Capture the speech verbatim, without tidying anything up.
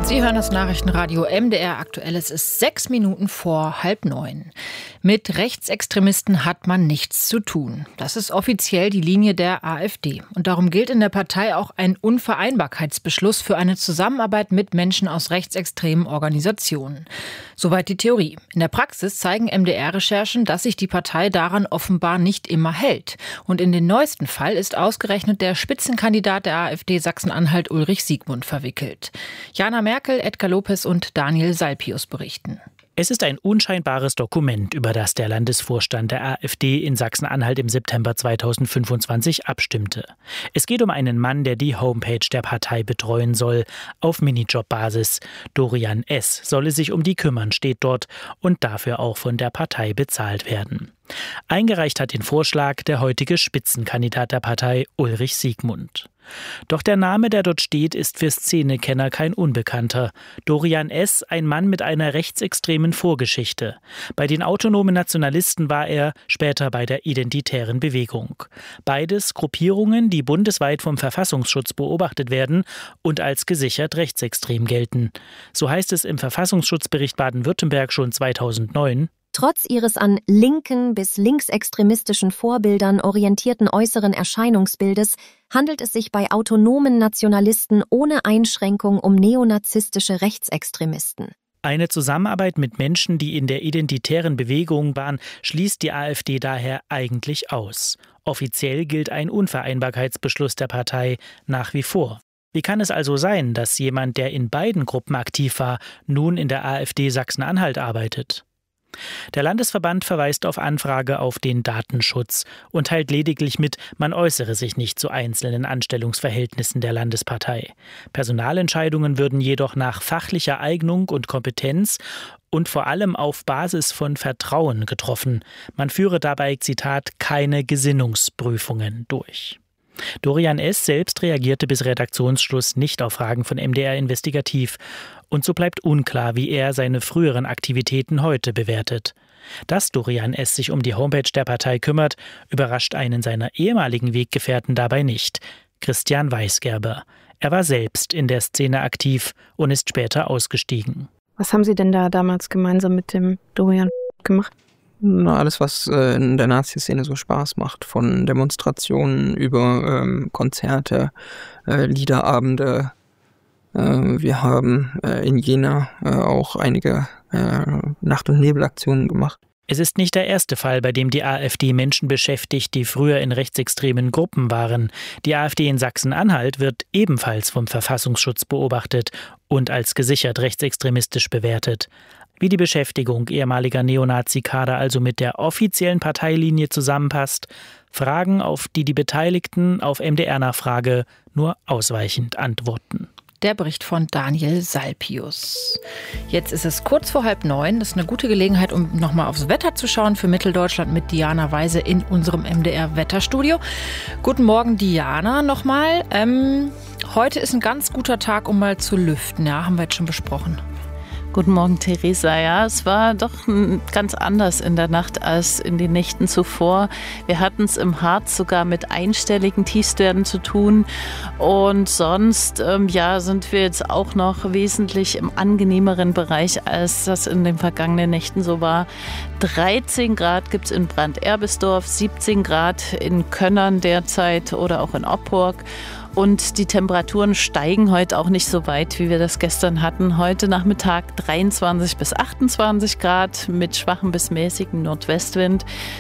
Sie hören das Nachrichtenradio M D R aktuell. Es ist sechs Minuten vor halb neun. Mit Rechtsextremisten hat man nichts zu tun. Das ist offiziell die Linie der AfD. Und darum gilt in der Partei auch ein Unvereinbarkeitsbeschluss für eine Zusammenarbeit mit Menschen aus rechtsextremen Organisationen. Soweit die Theorie. In der Praxis zeigen M D R-Recherchen, dass sich die Partei daran offenbar nicht immer hält. Und in den neuesten Fall ist ausgerechnet der Spitzenkandidat der AfD Sachsen-Anhalt Ulrich Siegmund verwickelt. Jana Merkel, Edgar Lopez und Daniel Salpius berichten. Es ist ein unscheinbares Dokument, über das der Landesvorstand der AfD in Sachsen-Anhalt im September zweitausendfünfundzwanzig abstimmte. Es geht um einen Mann, der die Homepage der Partei betreuen soll, auf Minijob-Basis. Dorian S. solle sich um die kümmern, steht dort, und dafür auch von der Partei bezahlt werden. Eingereicht hat den Vorschlag der heutige Spitzenkandidat der Partei, Ulrich Siegmund. Doch der Name, der dort steht, ist für Szenekenner kein Unbekannter. Dorian S., ein Mann mit einer rechtsextremen Vorgeschichte. Bei den autonomen Nationalisten war er, später bei der Identitären Bewegung. Beides Gruppierungen, die bundesweit vom Verfassungsschutz beobachtet werden und als gesichert rechtsextrem gelten. So heißt es im Verfassungsschutzbericht Baden-Württemberg schon zweitausendneun. Trotz ihres an linken bis linksextremistischen Vorbildern orientierten äußeren Erscheinungsbildes handelt es sich bei autonomen Nationalisten ohne Einschränkung um neonazistische Rechtsextremisten. Eine Zusammenarbeit mit Menschen, die in der identitären Bewegung waren, schließt die AfD daher eigentlich aus. Offiziell gilt ein Unvereinbarkeitsbeschluss der Partei nach wie vor. Wie kann es also sein, dass jemand, der in beiden Gruppen aktiv war, nun in der AfD Sachsen-Anhalt arbeitet? Der Landesverband verweist auf Anfrage auf den Datenschutz und teilt lediglich mit, man äußere sich nicht zu einzelnen Anstellungsverhältnissen der Landespartei. Personalentscheidungen würden jedoch nach fachlicher Eignung und Kompetenz und vor allem auf Basis von Vertrauen getroffen. Man führe dabei, Zitat, keine Gesinnungsprüfungen durch. Dorian S. selbst reagierte bis Redaktionsschluss nicht auf Fragen von M D R Investigativ. Und so bleibt unklar, wie er seine früheren Aktivitäten heute bewertet. Dass Dorian S. sich um die Homepage der Partei kümmert, überrascht einen seiner ehemaligen Weggefährten dabei nicht. Christian Weisgerber. Er war selbst in der Szene aktiv und ist später ausgestiegen. Was haben Sie denn da damals gemeinsam mit dem Dorian gemacht? Na, alles, was äh, in der Nazi-Szene so Spaß macht. Von Demonstrationen über ähm, Konzerte, äh, Liederabende. Äh, wir haben äh, in Jena äh, auch einige äh, Nacht- und Nebelaktionen gemacht. Es ist nicht der erste Fall, bei dem die AfD Menschen beschäftigt, die früher in rechtsextremen Gruppen waren. Die AfD in Sachsen-Anhalt wird ebenfalls vom Verfassungsschutz beobachtet und als gesichert rechtsextremistisch bewertet. Wie die Beschäftigung ehemaliger Neonazi-Kader also mit der offiziellen Parteilinie zusammenpasst, Fragen, auf die die Beteiligten auf M D R-Nachfrage nur ausweichend antworten. Der Bericht von Daniel Salpius. Jetzt ist es kurz vor halb neun. Das ist eine gute Gelegenheit, um nochmal aufs Wetter zu schauen für Mitteldeutschland mit Diana Weise in unserem M D R-Wetterstudio. Guten Morgen, Diana, nochmal. Ähm, heute ist ein ganz guter Tag, um mal zu lüften. Ja, haben wir jetzt schon besprochen. Guten Morgen, Theresa. Ja, es war doch ganz anders in der Nacht als in den Nächten zuvor. Wir hatten es im Harz sogar mit einstelligen Tiefstwerten zu tun. Und sonst ähm, ja, sind wir jetzt auch noch wesentlich im angenehmeren Bereich, als das in den vergangenen Nächten so war. dreizehn Grad gibt es in Brand-Erbisdorf, siebzehn Grad in Könnern derzeit oder auch in Oppurg. Und die Temperaturen steigen heute auch nicht so weit, wie wir das gestern hatten. Heute Nachmittag dreiundzwanzig bis achtundzwanzig Grad mit schwachem bis mäßigem Nordwestwind.